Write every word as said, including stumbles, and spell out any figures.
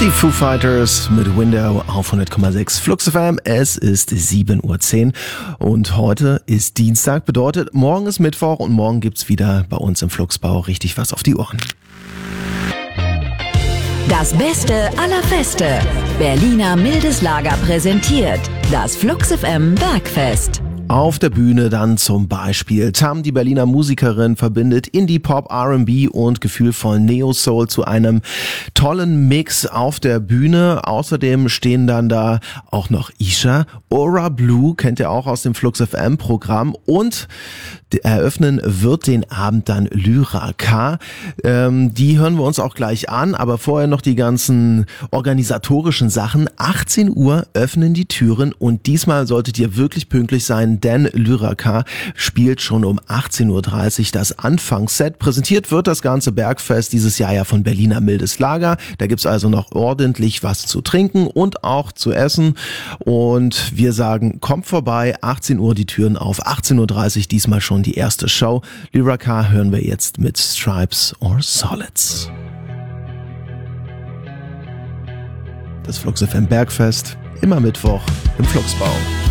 Die Foo Fighters mit Window auf hundert Komma sechs Flux F M. Es ist sieben Uhr zehn und heute ist Dienstag, bedeutet morgen ist Mittwoch und morgen gibt's wieder bei uns im Fluxbau richtig was auf die Ohren. Das Beste aller Feste. Berliner Mildes Lager präsentiert das Flux F M Bergfest. Auf der Bühne dann zum Beispiel Tam, die Berliner Musikerin, verbindet Indie-Pop, R and B und gefühlvollen Neo-Soul zu einem tollen Mix auf der Bühne. Außerdem stehen dann da auch noch Isha, Aura Blue, kennt ihr auch aus dem Flux F M Programm, und eröffnen wird den Abend dann Lyra K. Ähm, die hören wir uns auch gleich an, aber vorher noch die ganzen organisatorischen Sachen. achtzehn Uhr öffnen die Türen und diesmal solltet ihr wirklich pünktlich sein, denn Lyra K spielt schon um achtzehn Uhr dreißig das Anfangsset. Präsentiert wird das ganze Bergfest dieses Jahr ja von Berliner Mildes Lager. Da gibt's also noch ordentlich was zu trinken und auch zu essen. Und wir sagen, kommt vorbei, achtzehn Uhr die Türen auf, achtzehn Uhr dreißig diesmal schon die erste Show. Lyra K hören wir jetzt mit Stripes or Solids. Das Flux F M Bergfest, immer Mittwoch im Fluxbau.